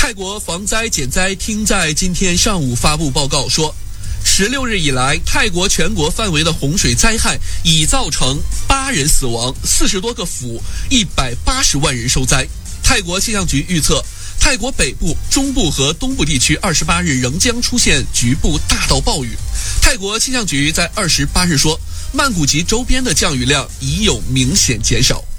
泰国防灾减灾厅在今天上午发布报告说，16日以来，泰国全国范围的洪水灾害已造成8人死亡，40多个府，180万人受灾。泰国气象局预测，泰国北部、中部和东部地区28日仍将出现局部大到暴雨。泰国气象局在28日说，曼谷及周边的降雨量已有明显减少。